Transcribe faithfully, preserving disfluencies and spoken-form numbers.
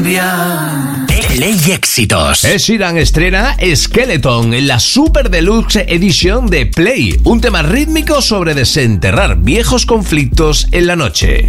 Play Éxitos. Ed Sheeran estrena Skeleton en la Super Deluxe edición de Play, un tema rítmico sobre desenterrar viejos conflictos en la noche.